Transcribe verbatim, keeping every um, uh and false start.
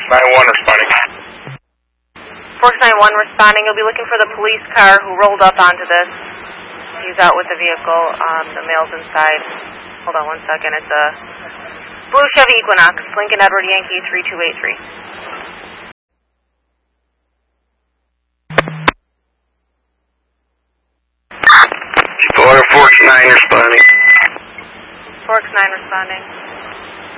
nine one responding. Forks nine one responding. You'll be looking for the police car who rolled up onto this. He's out with the vehicle. Um, the male's inside. Hold on one second. It's a blue Chevy Equinox, Lincoln Edward Yankee three two eight three. Order Forks nine responding. Forks nine responding.